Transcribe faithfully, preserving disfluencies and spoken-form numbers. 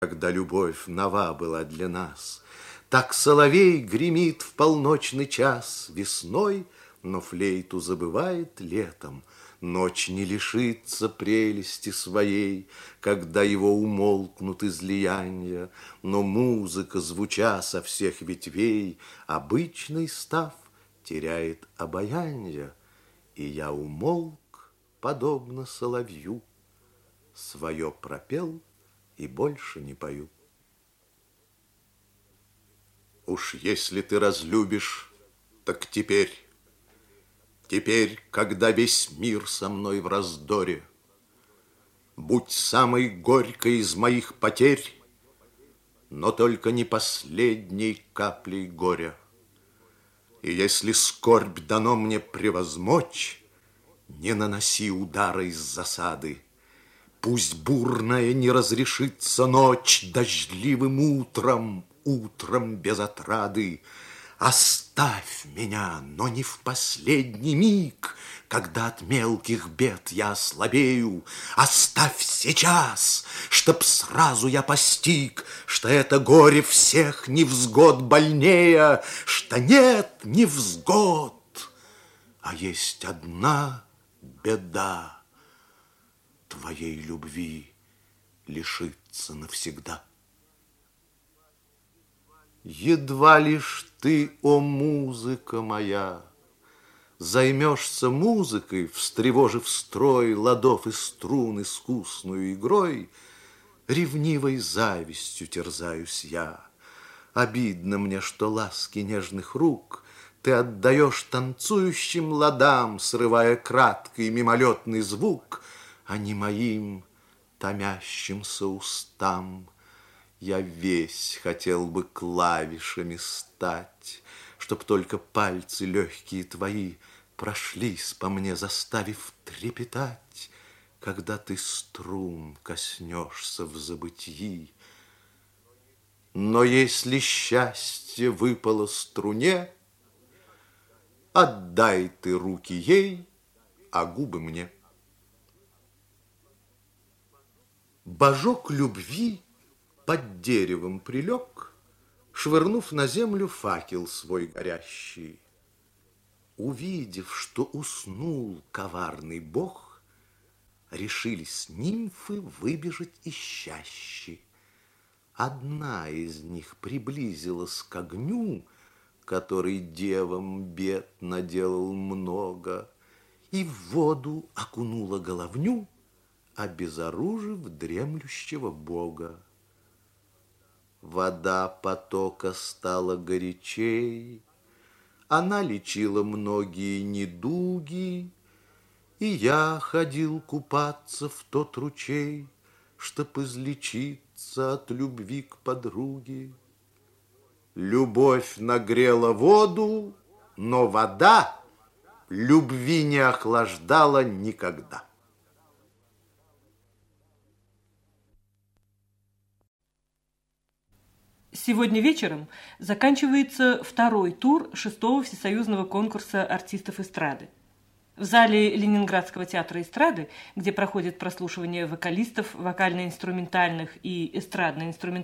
Когда любовь нова была для нас. Так соловей гремит в полночный час весной, но флейту забывает летом. Ночь не лишится прелести своей, когда его умолкнут излияния, но музыка, звуча со всех ветвей, обычной став, теряет обаянье, и я умолк, подобно соловью, свое пропел и больше не пою. Уж если ты разлюбишь, так теперь, теперь, когда весь мир со мной в раздоре, будь самой горькой из моих потерь, но только не последней каплей горя. И если скорбь дано мне превозмочь, не наноси удара из засады. Пусть бурная не разрешится ночь дождливым утром, утром без отрады. Оставь меня, но не в последний миг, когда от мелких бед я ослабею. Оставь сейчас, чтоб сразу я постиг, что это горе всех невзгод больнее, что нет невзгод, а есть одна беда. Твоей любви лишиться навсегда. Едва лишь ты, о музыка моя, займешься музыкой, встревожив строй ладов и струн искусную игрой, ревнивой завистью терзаюсь я. Обидно мне, что ласки нежных рук ты отдаешь танцующим ладам, срывая краткий мимолетный звук, а не моим томящимся устам. Я весь хотел бы клавишами стать, чтоб только пальцы легкие твои прошлись по мне, заставив трепетать, когда ты струн коснешься в забытии. Но если счастье выпало струне, отдай ты руки ей, а губы мне. Божок любви под деревом прилег, швырнув на землю факел свой горящий. Увидев, что уснул коварный бог, решились нимфы выбежать ищащи. Одна из них приблизилась к огню, который девам бед наделал много, и в воду окунула головню, обезоружив дремлющего бога. Вода потока стала горячей, она лечила многие недуги, и я ходил купаться в тот ручей, чтоб излечиться от любви к подруге. Любовь нагрела воду, но вода любви не охлаждала никогда. Сегодня вечером заканчивается второй тур шестого всесоюзного конкурса артистов эстрады. В зале Ленинградского театра эстрады, где проходит прослушивание вокалистов, вокально-инструментальных и эстрадно-инструментальных